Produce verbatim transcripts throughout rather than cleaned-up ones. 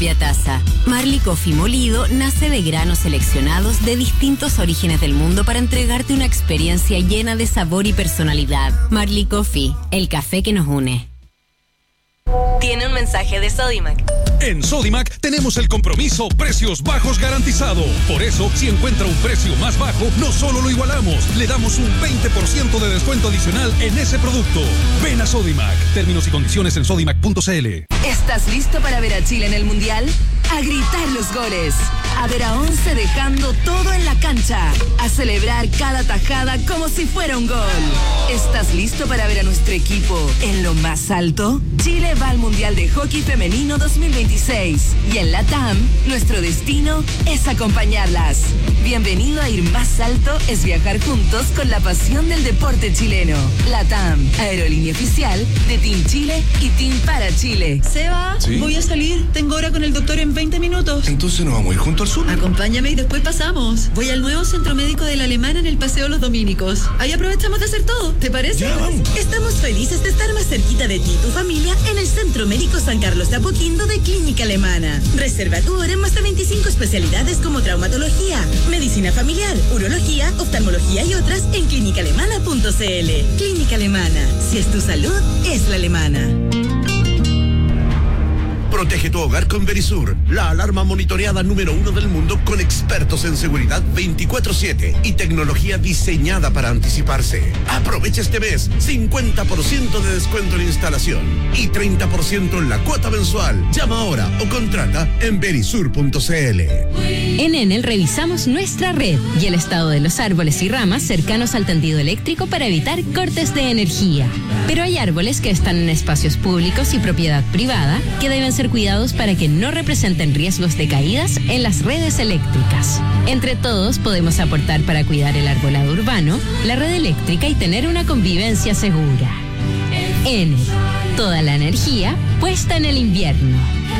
Taza. Marley Coffee molido nace de granos seleccionados de distintos orígenes del mundo para entregarte una experiencia llena de sabor y personalidad. Marley Coffee, el café que nos une. Tiene un mensaje de Sodimac. En Sodimac tenemos el compromiso precios bajos garantizado. Por eso, si encuentra un precio más bajo, no solo lo igualamos, le damos un veinte por ciento de descuento adicional en ese producto. Ven a Sodimac. Términos y condiciones en sodimac punto c l. ¿Estás listo para ver a Chile en el Mundial? A gritar los goles, a ver a once dejando todo en la cancha, a celebrar cada tajada como si fuera un gol. ¿Estás listo para ver a nuestro equipo en lo más alto? Chile va al Mundial de Hockey Femenino dos mil veintiséis y en la T A M, nuestro destino es acompañarlas. Bienvenido a ir más alto es viajar juntos con la pasión del deporte chileno. La T A M, aerolínea oficial de Team Chile y Team para Chile. Seba, ¿sí? Voy a salir, tengo hora con el doctor en veinte minutos. Entonces nos vamos a ir junto al sur. Acompáñame y después pasamos. Voy al nuevo centro médico de la Alemana en el Paseo Los Dominicos. Ahí aprovechamos de hacer todo, ¿te parece? Ya, vamos. Estamos felices de estar más cerquita de ti y tu familia en el Centro Médico San Carlos de Apoquindo de Clínica Alemana. Reserva tu hora en más de veinticinco especialidades como traumatología, medicina familiar, urología, oftalmología y otras en clínica alemana punto c l. Clínica Alemana. Si es tu salud, es la alemana. Protege tu hogar con Verisur, la alarma monitoreada número uno del mundo con expertos en seguridad veinticuatro siete y tecnología diseñada para anticiparse. Aprovecha este mes cincuenta por ciento de descuento en instalación y treinta por ciento en la cuota mensual. Llama ahora o contrata en verisur punto c l. En Enel revisamos nuestra red y el estado de los árboles y ramas cercanos al tendido eléctrico para evitar cortes de energía. Pero hay árboles que están en espacios públicos y propiedad privada que deben ser cuidados para que no representen riesgos de caídas en las redes eléctricas. Entre todos podemos aportar para cuidar el arbolado urbano, la red eléctrica y tener una convivencia segura. Enel, toda la energía puesta en el invierno.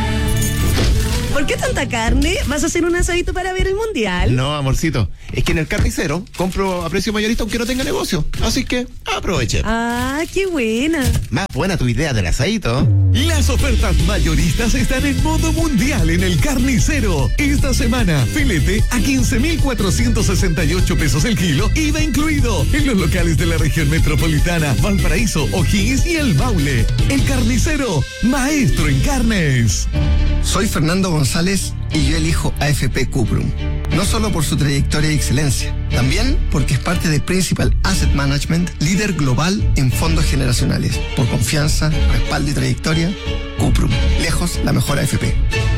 ¿Por qué tanta carne? ¿Vas a hacer un asadito para ver el Mundial? No, amorcito, es que en el carnicero compro a precio mayorista aunque no tenga negocio. Así que aproveche. Ah, qué buena. Más buena tu idea del asadito. Las ofertas mayoristas están en modo mundial en el carnicero. Esta semana, filete a quince mil cuatrocientos sesenta y ocho pesos el kilo, I V A incluido, en los locales de la región metropolitana, Valparaíso, O'Higgins y El Maule. El carnicero, maestro en carnes. Soy Fernando González y yo elijo A F P Cuprum. No solo por su trayectoria y excelencia, también porque es parte de Principal Asset Management, líder global en fondos generacionales. Por confianza, respaldo y trayectoria, Cuprum. Lejos la mejor A F P.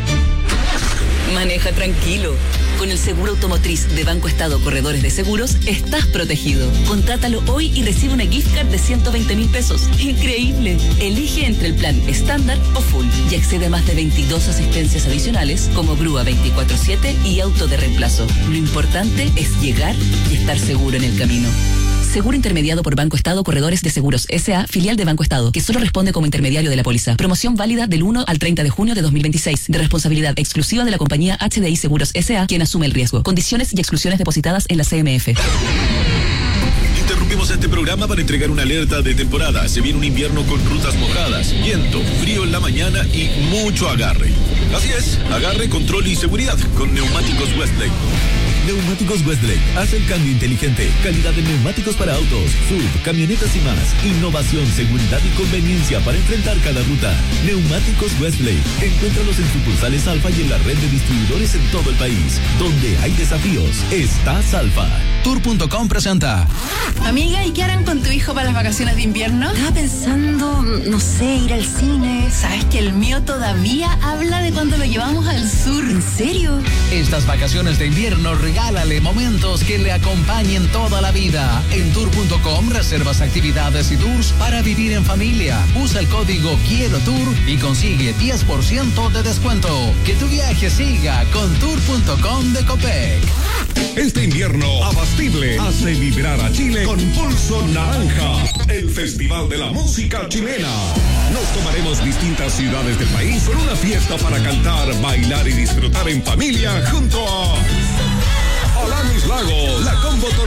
Maneja tranquilo. Con el seguro automotriz de Banco Estado Corredores de Seguros, estás protegido. Contrátalo hoy y recibe una gift card de ciento veinte mil pesos. ¡Increíble! Elige entre el plan estándar o full y accede a más de veintidós asistencias adicionales como grúa veinticuatro siete y auto de reemplazo. Lo importante es llegar y estar seguro en el camino. Seguro intermediado por Banco Estado Corredores de Seguros S A, filial de Banco Estado, que solo responde como intermediario de la póliza. Promoción válida del uno al treinta de junio de dos mil veintiséis, de responsabilidad exclusiva de la compañía H D I Seguros S A, quien asume el riesgo. Condiciones y exclusiones depositadas en la C M F. Interrumpimos este programa para entregar una alerta de temporada. Se viene un invierno con rutas mojadas, viento, frío en la mañana y mucho agarre. Así es, agarre, control y seguridad con Neumáticos Westlake. Neumáticos Westlake hace el cambio inteligente. Calidad de neumáticos para autos, sub, camionetas y más. Innovación, seguridad y conveniencia para enfrentar cada ruta. Neumáticos Westlake. Encuéntralos en sucursales Alfa y en la red de distribuidores en todo el país. Donde hay desafíos, estás Alfa. Tour punto com presenta. Amiga, ¿y qué harán con tu hijo para las vacaciones de invierno? Estaba pensando, no sé, ir al cine. ¿Sabes que el mío todavía habla de cuando lo llevamos al sur? ¿En serio? Estas vacaciones de invierno, regálale momentos que le acompañen toda la vida. En tour punto com reservas actividades y tours para vivir en familia. Usa el código Quiero Tour y consigue diez por ciento de descuento. Que tu viaje siga con tour punto com de Copec. Este invierno, Abastible hace vibrar a Chile con Pulso Naranja, el festival de la música chilena. Nos tomaremos distintas ciudades del país con una fiesta para cantar, bailar y disfrutar en familia junto a Alanis Lagos, La Combo Tortuga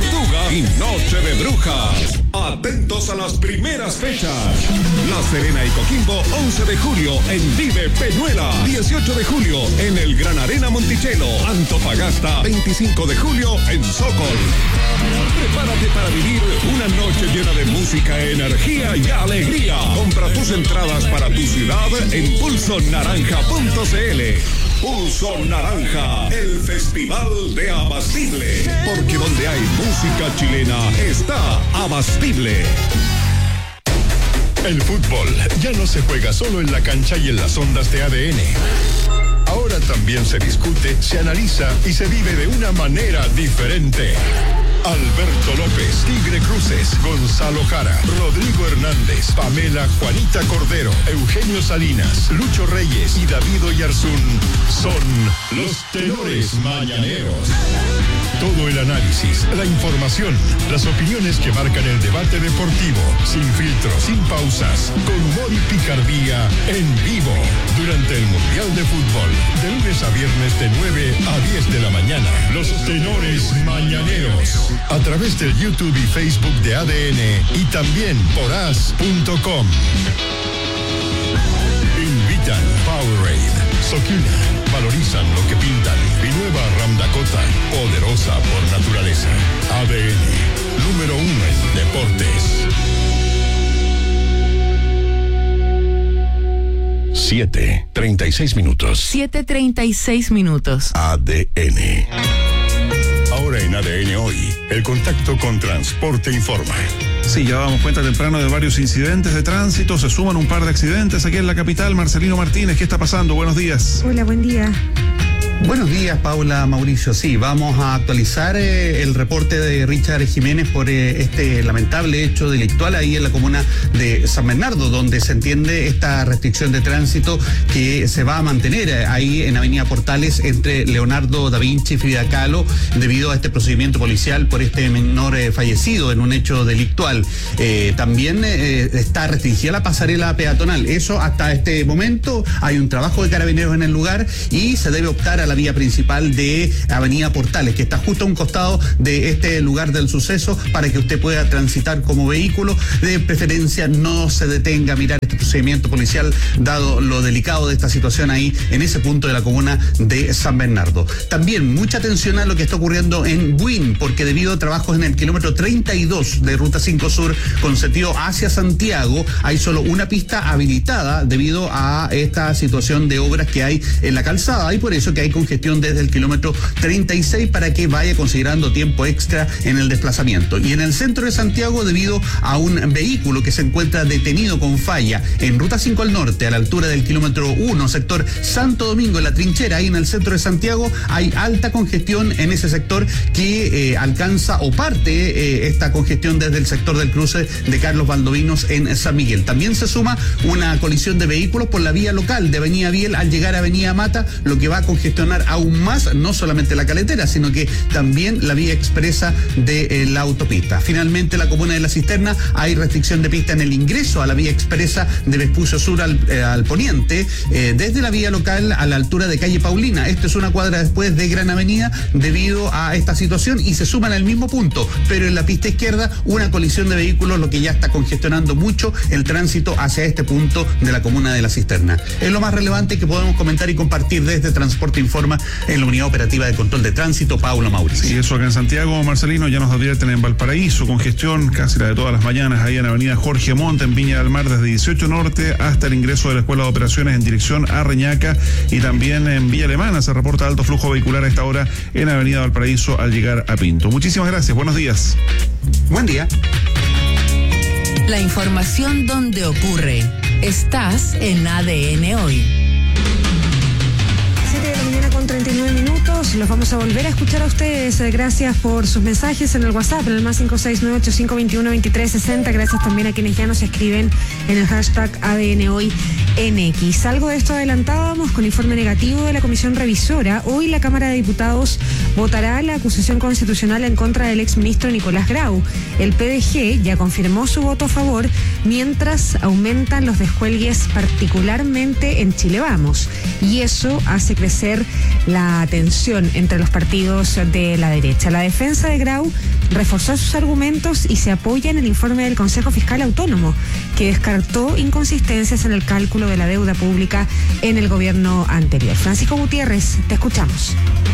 y Noche de Brujas. Atentos a las primeras fechas. La Serena y Coquimbo, once de julio en Vive Peñuela. dieciocho de julio en el Gran Arena Monticello. Antofagasta, veinticinco de julio en Sokol. Prepárate para vivir una noche llena de música, energía y alegría. Compra tus entradas para tu ciudad en pulso naranja punto c l. Pulso Naranja, el festival de Abastible. Porque donde hay música chilena está Abastible. El fútbol ya no se juega solo en la cancha y en las ondas de A D N. Ahora también se discute, se analiza y se vive de una manera diferente. Alberto López, Tigre Cruces, Gonzalo Jara, Rodrigo Hernández, Pamela Juanita Cordero, Eugenio Salinas, Lucho Reyes y David Oyarzún son los tenores mañaneros. Todo el análisis, la información, las opiniones que marcan el debate deportivo, sin filtros, sin pausas, con humor y picardía, en vivo, durante el Mundial de Fútbol, de lunes a viernes de nueve a diez de la mañana. Los tenores mañaneros, a través del YouTube y Facebook de A D N y también por as punto com. Invitan Powerade, Sokina, valorizan lo que pintan y nueva Ram Dakota, poderosa por naturaleza. A D N, número uno en deportes. siete, treinta y seis minutos. siete treinta y seis minutos. A D N. Ahora en A D N Hoy, el contacto con Transporte Informa. Sí, ya damos cuenta temprano de varios incidentes de tránsito, se suman un par de accidentes aquí en la capital. Marcelino Martínez, ¿qué está pasando? Buenos días. Hola, buen día. Buenos días, Paula, Mauricio. Sí, vamos a actualizar eh, el reporte de Richard Jiménez por eh, este lamentable hecho delictual ahí en la comuna de San Bernardo, donde se entiende esta restricción de tránsito que se va a mantener eh, ahí en Avenida Portales entre Leonardo da Vinci y Frida Kahlo debido a este procedimiento policial por este menor eh, fallecido en un hecho delictual. Eh, también eh, está restringida la pasarela peatonal. Eso hasta este momento. Hay un trabajo de carabineros en el lugar y se debe optar a la vía principal de Avenida Portales, que está justo a un costado de este lugar del suceso, para que usted pueda transitar como vehículo. De preferencia no se detenga a mirar este procedimiento policial, dado lo delicado de esta situación ahí en ese punto de la comuna de San Bernardo. También mucha atención a lo que está ocurriendo en Buin, porque debido a trabajos en el kilómetro treinta y dos de Ruta cinco Sur con sentido hacia Santiago, hay solo una pista habilitada debido a esta situación de obras que hay en la calzada, y por eso que hay congestión desde el kilómetro treinta y seis para que vaya considerando tiempo extra en el desplazamiento. Y en el centro de Santiago, debido a un vehículo que se encuentra detenido con falla en Ruta cinco al norte, a la altura del kilómetro uno, sector Santo Domingo, en la trinchera, ahí en el centro de Santiago, hay alta congestión en ese sector que eh, alcanza o parte eh, esta congestión desde el sector del cruce de Carlos Valdovinos en San Miguel. También se suma una colisión de vehículos por la vía local de Avenida Biel al llegar a Avenida Mata, lo que va a congestionar aún más, no solamente la caletera, sino que también la vía expresa de eh, la autopista. Finalmente, la comuna de La Cisterna, hay restricción de pista en el ingreso a la vía expresa de Vespucio Sur al, eh, al poniente, eh, desde la vía local a la altura de calle Paulina. Esto es una cuadra después de Gran Avenida debido a esta situación, y se suman al mismo punto, pero en la pista izquierda una colisión de vehículos, lo que ya está congestionando mucho el tránsito hacia este punto de la comuna de La Cisterna. Es lo más relevante que podemos comentar y compartir desde Transporte Informa en la Unidad Operativa de Control de Tránsito, Paulo Mauricio. Y eso acá en Santiago, Marcelino, ya nos advierten en Valparaíso, congestión casi la de todas las mañanas, ahí en Avenida Jorge Montt, en Viña del Mar, desde dieciocho Norte hasta el ingreso de la Escuela de Operaciones en dirección a Reñaca, y también en Villa Alemana se reporta alto flujo vehicular a esta hora en Avenida Valparaíso al llegar a Pinto. Muchísimas gracias, buenos días. Buen día. La información donde ocurre. Estás en A D N Hoy. siete de la mañana con treinta y nueve minutos. Los vamos a volver a escuchar a ustedes. Gracias por sus mensajes en el WhatsApp, en el más cinco seis nueve ocho cinco dos uno dos tres seis cero. Gracias también a quienes ya nos escriben en el hashtag A D N Hoy en X. Algo de esto adelantábamos con informe negativo de la Comisión Revisora. Hoy la Cámara de Diputados votará la acusación constitucional en contra del exministro Nicolás Grau. El P D G ya confirmó su voto a favor, mientras aumentan los descuelgues, particularmente en Chile Vamos. Y eso hace crecer la tensión entre los partidos de la derecha. La defensa de Grau reforzó sus argumentos y se apoya en el informe del Consejo Fiscal Autónomo, que descartó inconsistencias en el cálculo de la deuda pública en el gobierno anterior. Francisco Gutiérrez, te escuchamos.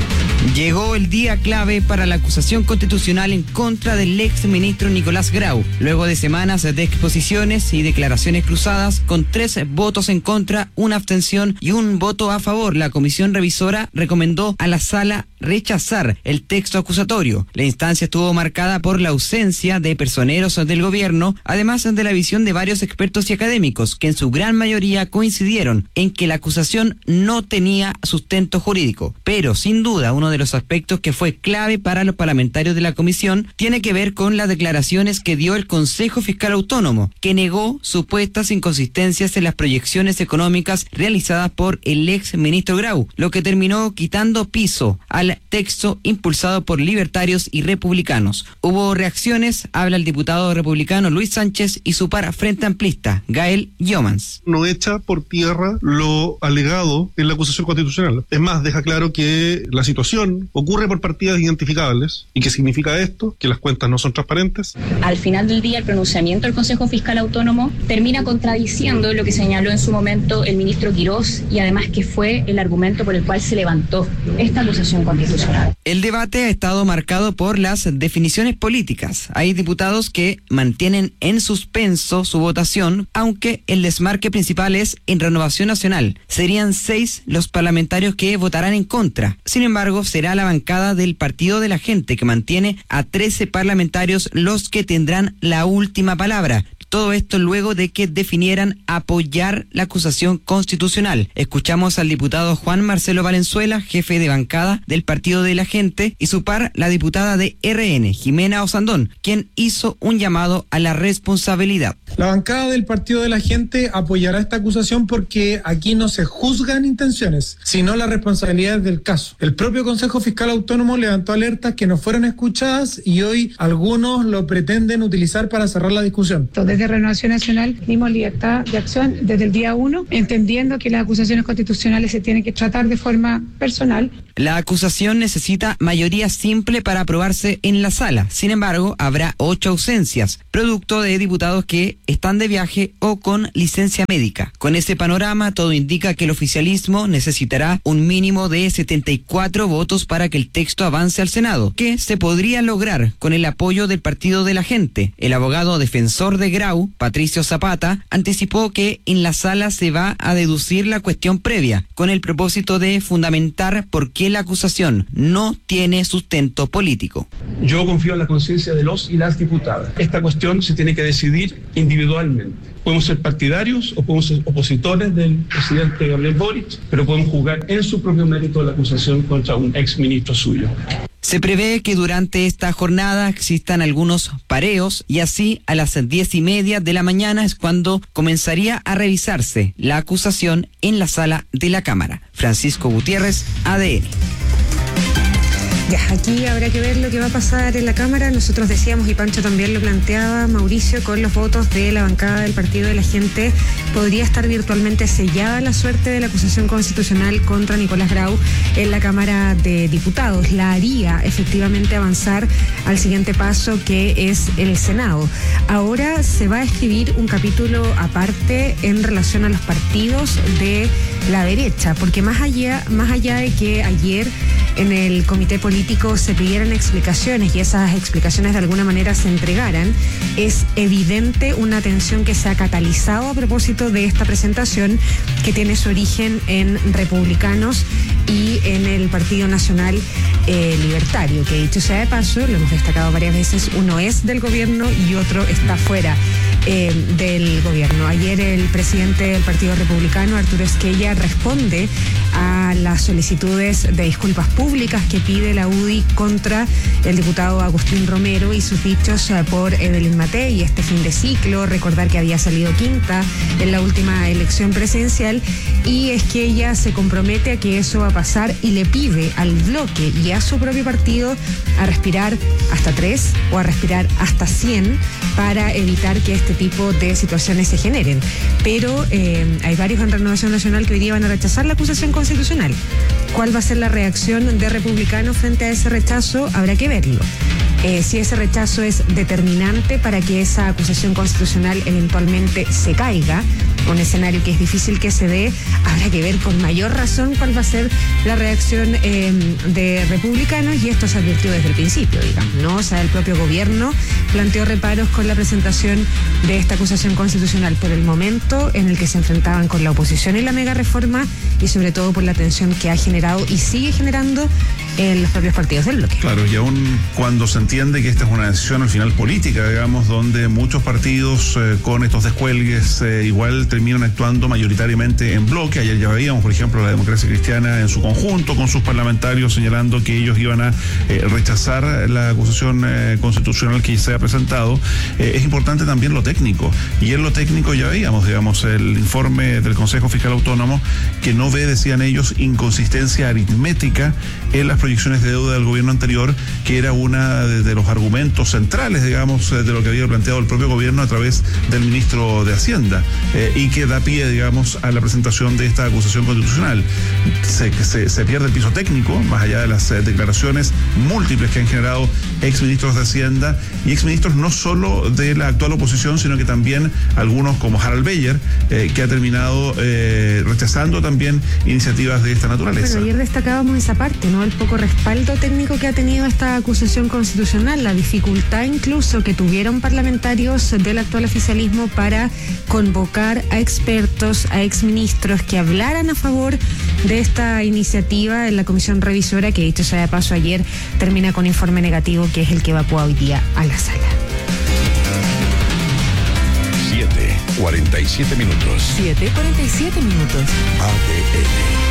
Llegó el día clave para la acusación constitucional en contra del ex ministro Nicolás Grau, luego de semanas de exposiciones y declaraciones cruzadas, con tres votos en contra, una abstención y un voto a favor. La comisión revisora recomendó a la sala rechazar el texto acusatorio. La instancia estuvo marcada por la ausencia de personeros del gobierno, además de la visión de varios expertos y académicos, que en su gran mayoría coincidieron en que la acusación no tenía sustento jurídico. Pero, sin duda, uno de los aspectos que fue clave para los parlamentarios de la comisión tiene que ver con las declaraciones que dio el Consejo Fiscal Autónomo, que negó supuestas inconsistencias en las proyecciones económicas realizadas por el ex ministro Grau, lo que terminó quitando piso al texto impulsado por libertarios y republicanos. Hubo reacciones, habla el diputado republicano Luis Sánchez y su par frente amplista, Gael Yomans. No echa por tierra lo alegado en la acusación constitucional. Es más, deja claro que la situación ocurre por partidas identificables. ¿Y qué significa esto? Que las cuentas no son transparentes. Al final del día, el pronunciamiento del Consejo Fiscal Autónomo termina contradiciendo lo que señaló en su momento el ministro Quirós, y además que fue el argumento por el cual se levantó esta acusación constitucional. El debate ha estado marcado por las definiciones políticas. Hay diputados que mantienen en suspenso su votación, aunque el desmarque principal es en Renovación Nacional. Serían seis los parlamentarios que votarán en contra. Sin embargo, será la bancada del Partido de la Gente, que mantiene a trece parlamentarios, los que tendrán la última palabra. Todo esto luego de que definieran apoyar la acusación constitucional. Escuchamos al diputado Juan Marcelo Valenzuela, jefe de bancada del Partido de la Gente, y su par, la diputada de R N, Jimena Osandón, quien hizo un llamado a la responsabilidad. La bancada del Partido de la Gente apoyará esta acusación porque aquí no se juzgan intenciones, sino las responsabilidades del caso. El propio Consejo Fiscal Autónomo levantó alertas que no fueron escuchadas y hoy algunos lo pretenden utilizar para cerrar la discusión. Desde Renovación Nacional dimos libertad de acción desde el día uno, entendiendo que las acusaciones constitucionales se tienen que tratar de forma personal. La acusación necesita mayoría simple para aprobarse en la sala. Sin embargo, habrá ocho ausencias, producto de diputados que están de viaje o con licencia médica. Con ese panorama, todo indica que el oficialismo necesitará un mínimo de setenta y cuatro votos para que el texto avance al Senado, que se podría lograr con el apoyo del Partido de la Gente. El abogado defensor de Grau, Patricio Zapata, anticipó que en la sala se va a deducir la cuestión previa, con el propósito de fundamentar por qué la acusación no tiene sustento político. Yo confío en la conciencia de los y las diputadas. Esta cuestión se tiene que decidir individualmente. Podemos ser partidarios o podemos ser opositores del presidente Gabriel Boric, pero podemos juzgar en su propio mérito la acusación contra un ex ministro suyo. Se prevé que durante esta jornada existan algunos pareos y así a las diez y media de la mañana es cuando comenzaría a revisarse la acusación en la sala de la Cámara. Francisco Gutiérrez, A D N. Ya, aquí habrá que ver lo que va a pasar en la Cámara. Nosotros decíamos, y Pancho también lo planteaba, Mauricio, con los votos de la bancada del Partido de la Gente, podría estar virtualmente sellada la suerte de la acusación constitucional contra Nicolás Grau en la Cámara de Diputados. La haría efectivamente avanzar al siguiente paso, que es el Senado. Ahora se va a escribir un capítulo aparte en relación a los partidos de la derecha, porque más allá, más allá de que ayer en el comité político se pidieran explicaciones y esas explicaciones de alguna manera se entregaran, es evidente una tensión que se ha catalizado a propósito de esta presentación, que tiene su origen en republicanos y en el Partido Nacional eh, Libertario, que dicho sea de paso, lo hemos destacado varias veces, uno es del gobierno y otro está fuera eh, del gobierno. Ayer el presidente del Partido Republicano, Arturo Esquella, responde a las solicitudes de disculpas públicas que pide la U D I contra el diputado Agustín Romero y sus dichos por Evelyn Matei este fin de ciclo. Recordar que había salido quinta en la última elección presidencial, y Esquella se compromete a que eso va a pasar y le pide al bloque y a su propio partido a respirar hasta tres o a respirar hasta cien para evitar que este tipo de situaciones se generen. Pero eh, hay varios en Renovación Nacional que hoy día van a rechazar la acusación constitucional. ¿Cuál va a ser la reacción de republicanos frente a ese rechazo? Habrá que verlo. Eh, si ese rechazo es determinante para que esa acusación constitucional eventualmente se caiga, un escenario que es difícil que se dé, habrá que ver con mayor razón cuál va a ser la reacción eh, de republicanos, y esto se advirtió desde el principio, digamos, ¿no? O sea, el propio gobierno planteó reparos con la presentación de esta acusación constitucional por el momento en el que se enfrentaban con la oposición y la mega reforma, y sobre todo por la tensión que ha generado y sigue generando en los propios partidos del bloque. Claro, y aún cuando se entiende que esta es una decisión al final política, digamos, donde muchos partidos eh, con estos descuelgues eh, igual terminan actuando mayoritariamente en bloque. Ayer ya veíamos, por ejemplo, la Democracia Cristiana en su conjunto con sus parlamentarios señalando que ellos iban a eh, rechazar la acusación eh, constitucional que se ha presentado. Eh, es importante también lo técnico, y en lo técnico ya veíamos, digamos, el informe del Consejo Fiscal Autónomo que no ve, decían ellos, inconsistencia aritmética en las proyecciones de deuda del gobierno anterior, que era una de, de los argumentos centrales, digamos, de lo que había planteado el propio gobierno a través del ministro de Hacienda, eh, y que da pie, digamos, a la presentación de esta acusación constitucional. Se, se, se pierde el piso técnico, más allá de las eh, declaraciones múltiples que han generado exministros de Hacienda y exministros no solo de la actual oposición, sino que también algunos como Harald Beyer, eh, que ha terminado eh, rechazando también iniciativas de esta naturaleza. Bueno, ayer destacábamos esa parte, ¿no? El poco respaldo técnico que ha tenido esta acusación constitucional, la dificultad incluso que tuvieron parlamentarios del actual oficialismo para convocar a expertos, a exministros que hablaran a favor de esta iniciativa en la comisión revisora, que dicho sea de paso ayer termina con informe negativo, que es el que evacúa hoy día a la sala. siete, cuarenta y siete minutos. siete, cuarenta y siete minutos. A D N.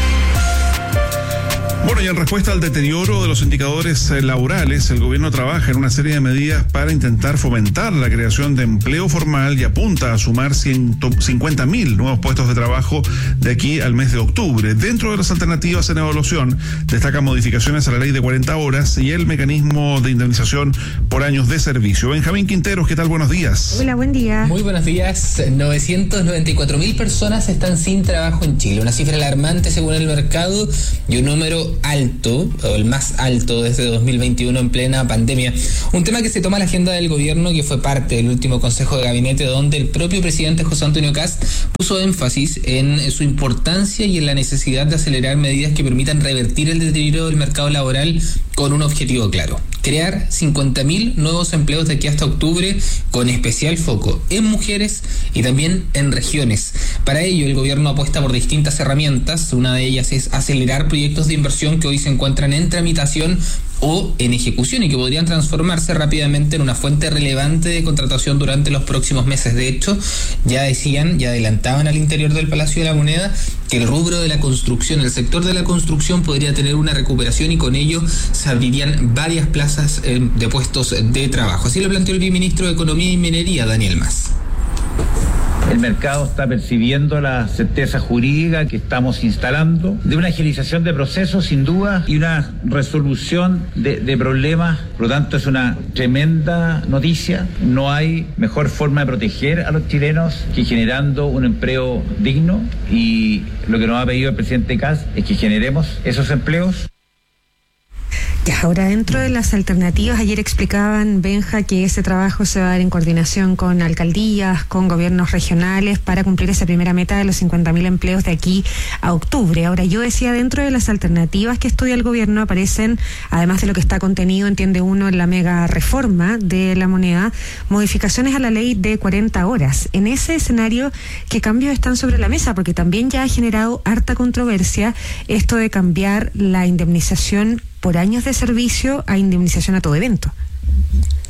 Bueno, y en respuesta al deterioro de los indicadores eh, laborales, el gobierno trabaja en una serie de medidas para intentar fomentar la creación de empleo formal y apunta a sumar ciento cincuenta mil nuevos puestos de trabajo de aquí al mes de octubre. Dentro de las alternativas en evaluación, destacan modificaciones a la ley de cuarenta horas y el mecanismo de indemnización por años de servicio. Benjamín Quinteros, ¿qué tal? Buenos días. Hola, buen día. Muy buenos días. novecientos noventa y cuatro mil personas están sin trabajo en Chile, una cifra alarmante según el mercado y un número alto, o el más alto desde dos mil veintiuno en plena pandemia. Un tema que se toma a la agenda del gobierno, que fue parte del último Consejo de Gabinete, donde el propio presidente José Antonio Kast puso énfasis en su importancia y en la necesidad de acelerar medidas que permitan revertir el deterioro del mercado laboral con un objetivo claro: crear cincuenta mil nuevos empleos de aquí hasta octubre, con especial foco en mujeres y también en regiones. Para ello, el gobierno apuesta por distintas herramientas. Una de ellas es acelerar proyectos de inversión que hoy se encuentran en tramitación o en ejecución y que podrían transformarse rápidamente en una fuente relevante de contratación durante los próximos meses. De hecho, ya decían, ya adelantaban al interior del Palacio de la Moneda que el rubro de la construcción, el sector de la construcción podría tener una recuperación y con ello se abrirían varias plazas eh, de puestos de trabajo. Así lo planteó el viceministro de Economía y Minería, Daniel Mas. El mercado está percibiendo la certeza jurídica que estamos instalando, de una agilización de procesos sin duda y una resolución de, de problemas. Por lo tanto, es una tremenda noticia. No hay mejor forma de proteger a los chilenos que generando un empleo digno, y lo que nos ha pedido el presidente Kast es que generemos esos empleos. Ya, ahora dentro de las alternativas, ayer explicaban, Benja, que ese trabajo se va a dar en coordinación con alcaldías, con gobiernos regionales, para cumplir esa primera meta de los cincuenta mil empleos de aquí a octubre. Ahora, yo decía, dentro de las alternativas que estudia el gobierno aparecen, además de lo que está contenido, entiende uno, en la mega reforma de la moneda, modificaciones a la ley de cuarenta horas. En ese escenario, ¿qué cambios están sobre la mesa? Porque también ya ha generado harta controversia esto de cambiar la indemnización por años de servicio a indemnización a todo evento.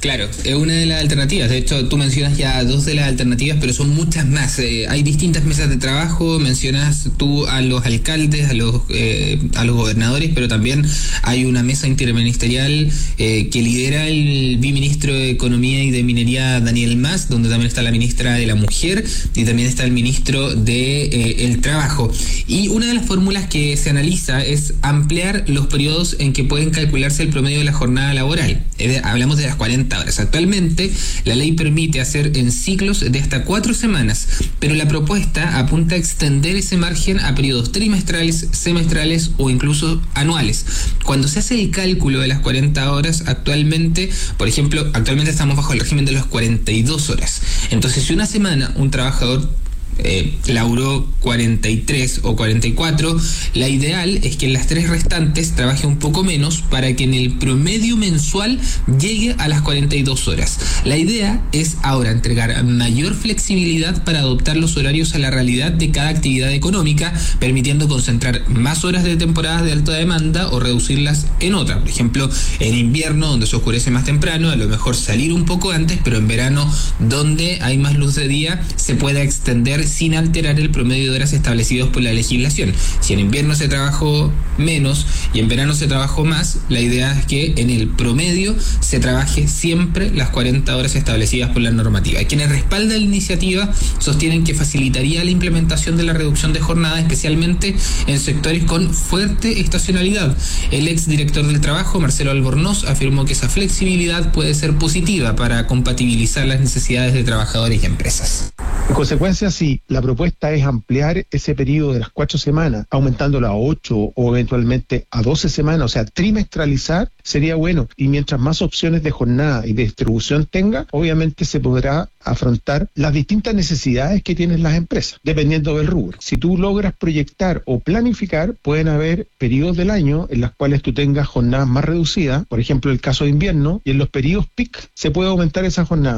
Claro, es una de las alternativas. De hecho, tú mencionas ya dos de las alternativas, pero son muchas más. Eh, hay distintas mesas de trabajo. Mencionas tú a los alcaldes, a los eh, a los gobernadores, pero también hay una mesa interministerial eh, que lidera el viceministro de Economía y de Minería, Daniel Mas, donde también está la ministra de la Mujer y también está el ministro de eh, el Trabajo. Y una de las fórmulas que se analiza es ampliar los periodos en que pueden calcularse el promedio de la jornada laboral. Eh, hablamos de las cuarenta horas. Actualmente la ley permite hacer en ciclos de hasta cuatro semanas, pero la propuesta apunta a extender ese margen a periodos trimestrales, semestrales o incluso anuales. Cuando se hace el cálculo de las cuarenta horas, actualmente, por ejemplo, actualmente estamos bajo el régimen de las cuarenta y dos horas. Entonces, si una semana un trabajador Eh, laburó cuarenta y tres o cuarenta y cuatro, la ideal es que en las tres restantes trabaje un poco menos para que en el promedio mensual llegue a las cuarenta y dos horas. La idea es ahora entregar mayor flexibilidad para adoptar los horarios a la realidad de cada actividad económica, permitiendo concentrar más horas de temporadas de alta demanda o reducirlas en otra. Por ejemplo, en invierno, donde se oscurece más temprano, a lo mejor salir un poco antes, pero en verano, donde hay más luz de día, se pueda extender sin alterar el promedio de horas establecidos por la legislación. Si en invierno se trabajó menos y en verano se trabajó más, la idea es que en el promedio se trabaje siempre las cuarenta horas establecidas por la normativa. Quienes respaldan la iniciativa sostienen que facilitaría la implementación de la reducción de jornada, especialmente en sectores con fuerte estacionalidad. El ex director del trabajo, Marcelo Albornoz, afirmó que esa flexibilidad puede ser positiva para compatibilizar las necesidades de trabajadores y empresas. En consecuencia, si la propuesta es ampliar ese periodo de las cuatro semanas, aumentándolo a ocho o eventualmente a doce semanas, o sea, trimestralizar, sería bueno. Y mientras más opciones de jornada y de distribución tenga, obviamente se podrá afrontar las distintas necesidades que tienen las empresas, dependiendo del rubro. Si tú logras proyectar o planificar, pueden haber periodos del año en los cuales tú tengas jornadas más reducidas, por ejemplo, el caso de invierno, y en los periodos peak se puede aumentar esa jornada.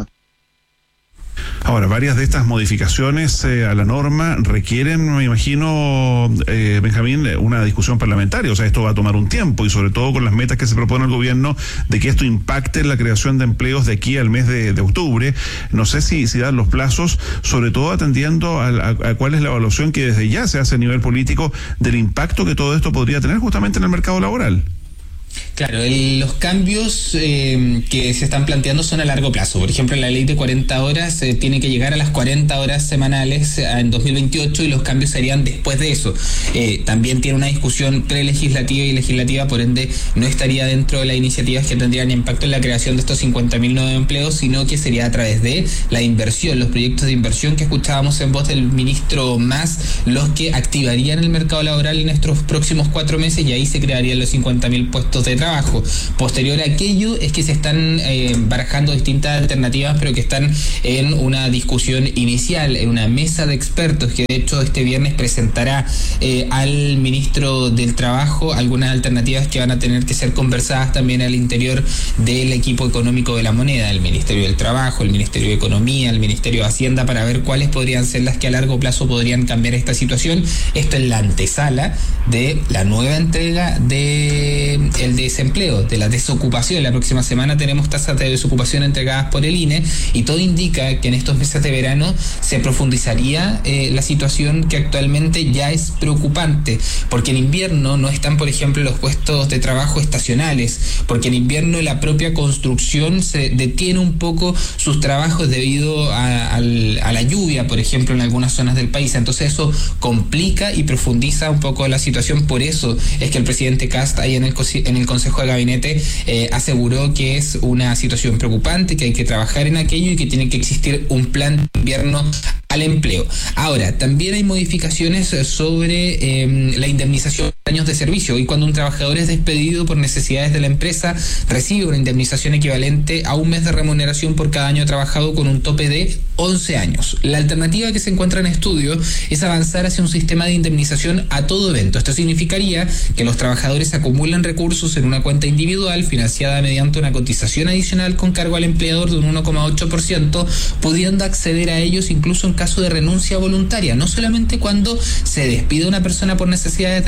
Ahora, varias de estas modificaciones eh, a la norma requieren, me imagino, eh, Benjamín, una discusión parlamentaria. O sea, esto va a tomar un tiempo y sobre todo con las metas que se propone el gobierno de que esto impacte en la creación de empleos de aquí al mes de, de octubre. No sé si, si dan los plazos, sobre todo atendiendo a, a, a cuál es la evaluación que desde ya se hace a nivel político del impacto que todo esto podría tener justamente en el mercado laboral. Claro, el, los cambios eh, que se están planteando son a largo plazo. Por ejemplo, la ley de cuarenta horas eh, tiene que llegar a las cuarenta horas semanales eh, en dos mil veintiocho y los cambios serían después de eso. Eh, también tiene una discusión prelegislativa y legislativa, por ende no estaría dentro de las iniciativas que tendrían impacto en la creación de estos cincuenta mil nuevos empleos, sino que sería a través de la inversión, los proyectos de inversión que escuchábamos en voz del ministro Mas, los que activarían el mercado laboral en estos próximos cuatro meses y ahí se crearían los cincuenta mil puestos de trabajo. Posterior a aquello es que se están eh, barajando distintas alternativas, pero que están en una discusión inicial, en una mesa de expertos que de hecho este viernes presentará eh, al ministro del Trabajo algunas alternativas que van a tener que ser conversadas también al interior del equipo económico de la moneda, el Ministerio del Trabajo, el Ministerio de Economía, el Ministerio de Hacienda, para ver cuáles podrían ser las que a largo plazo podrían cambiar esta situación. Esto es la antesala de la nueva entrega de el desempleo, de la desocupación. La próxima semana tenemos tasas de desocupación entregadas por el I N E y todo indica que en estos meses de verano se profundizaría eh, la situación que actualmente ya es preocupante, porque en invierno no están, por ejemplo, los puestos de trabajo estacionales, porque en invierno la propia construcción se detiene un poco sus trabajos debido a, a, a la lluvia, por ejemplo, en algunas zonas del país. Entonces eso complica y profundiza un poco la situación. Por eso es que el presidente Kast ahí en el, en el Consejo de Gabinete eh, aseguró que es una situación preocupante, que hay que trabajar en aquello y que tiene que existir un plan de invierno al empleo. Ahora, también hay modificaciones sobre eh, la indemnización de años de servicio. Y cuando un trabajador es despedido por necesidades de la empresa, recibe una indemnización equivalente a un mes de remuneración por cada año trabajado con un tope de once años. La alternativa que se encuentra en estudio es avanzar hacia un sistema de indemnización a todo evento. Esto significaría que los trabajadores acumulan recursos en una cuenta individual financiada mediante una cotización adicional con cargo al empleador de un uno coma ocho por ciento, pudiendo acceder a ellos incluso en caso de renuncia voluntaria, no solamente cuando se despide una persona por necesidades de la empresa.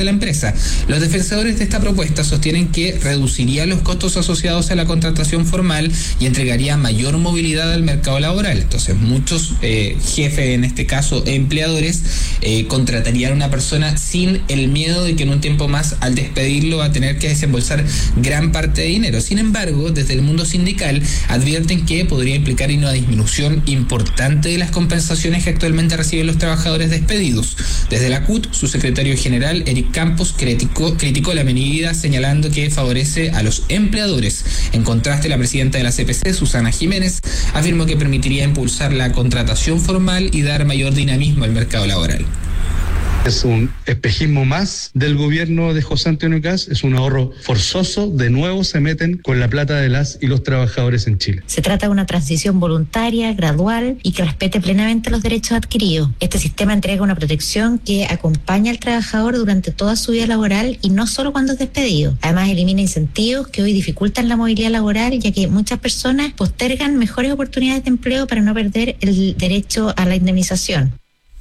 empresa. Los defensores de esta propuesta sostienen que reduciría los costos asociados a la contratación formal y entregaría mayor movilidad al mercado laboral. Entonces, muchos eh, jefes, en este caso empleadores, eh, contratarían a una persona sin el miedo de que en un tiempo más, al despedirlo, va a tener que desembolsar gran parte de dinero. Sin embargo, desde el mundo sindical advierten que podría implicar una disminución importante de las compensaciones que actualmente reciben los trabajadores despedidos. Desde la C U T, su secretario general, Eric Campos, criticó, criticó la medida señalando que favorece a los empleadores. En contraste, la presidenta de la C P C, Susana Jiménez, afirmó que permitiría impulsar la contratación formal y dar mayor dinamismo al mercado laboral. Es un espejismo más del gobierno de José Antonio Kast, es un ahorro forzoso, de nuevo se meten con la plata de las y los trabajadores en Chile. Se trata de una transición voluntaria, gradual y que respete plenamente los derechos adquiridos. Este sistema entrega una protección que acompaña al trabajador durante toda su vida laboral y no solo cuando es despedido. Además, elimina incentivos que hoy dificultan la movilidad laboral, ya que muchas personas postergan mejores oportunidades de empleo para no perder el derecho a la indemnización.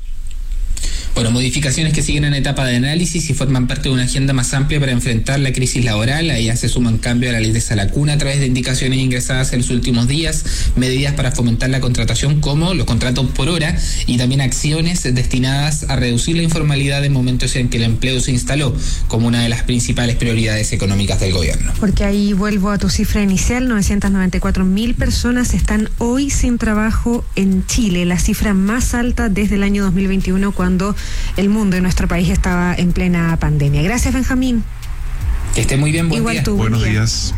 Bueno, modificaciones que siguen en etapa de análisis y forman parte de una agenda más amplia para enfrentar la crisis laboral. Ahí se suman cambios a la ley de Salacuna a través de indicaciones ingresadas en los últimos días, medidas para fomentar la contratación como los contratos por hora y también acciones destinadas a reducir la informalidad en momentos en que el empleo se instaló como una de las principales prioridades económicas del gobierno. Porque ahí vuelvo a tu cifra inicial, novecientas noventa y cuatro mil personas están hoy sin trabajo en Chile, la cifra más alta desde el año dos mil veintiuno, cuando el mundo y nuestro país estaba en plena pandemia. Gracias, Benjamín. Que esté muy bien, buen Igual día. Tú, Buenos buen día. días.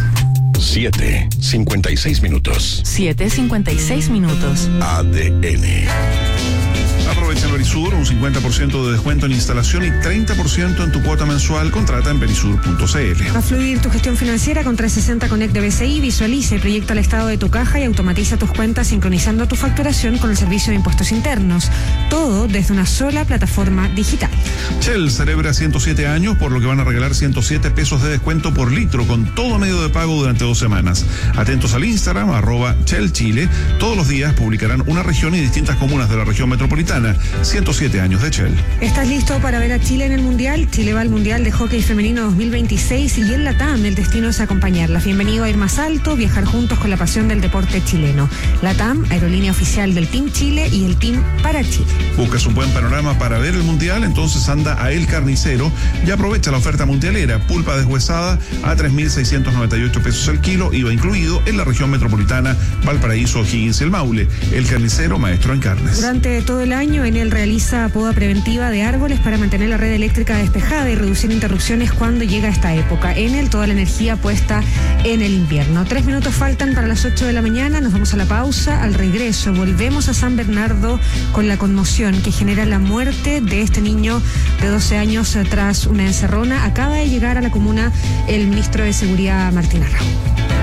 siete cincuenta y seis minutos. siete cincuenta y seis minutos. A D N. Aprovecha en Perisur un cincuenta por ciento de descuento en instalación y treinta por ciento en tu cuota mensual. Contrata en perisur punto c l. Va a fluir tu gestión financiera con trescientos sesenta Connect de B C I. Visualiza y proyecta el estado de tu caja y automatiza tus cuentas sincronizando tu facturación con el servicio de impuestos internos. Todo desde una sola plataforma digital. Shell celebra ciento siete años, por lo que van a regalar ciento siete pesos de descuento por litro con todo medio de pago durante dos semanas. Atentos al Instagram, arroba Shell Chile. Todos los días publicarán una región y distintas comunas de la región metropolitana. ciento siete años de Shell. ¿Estás listo para ver a Chile en el Mundial? Chile va al Mundial de Hockey Femenino dos mil veintiséis y en la T A M el destino es acompañarla. Bienvenido a ir más alto, viajar juntos con la pasión del deporte chileno. La T A M, aerolínea oficial del Team Chile y el Team para Chile. ¿Buscas un buen panorama para ver el Mundial? Entonces anda a El Carnicero y aprovecha la oferta mundialera. Pulpa deshuesada a tres mil seiscientos noventa y ocho pesos el kilo, I V A incluido, en la región metropolitana, Valparaíso, O'Higgins y el Maule. El Carnicero, maestro en carnes. Durante todo el año, Enel realiza poda preventiva de árboles para mantener la red eléctrica despejada y reducir interrupciones cuando llega esta época. Enel, toda la energía puesta en el invierno. Tres minutos faltan para las ocho de la mañana. Nos vamos a la pausa. Al regreso, volvemos a San Bernardo con la conmoción que genera la muerte de este niño de doce años tras una encerrona. Acaba de llegar a la comuna el ministro de Seguridad, Martín Arrau.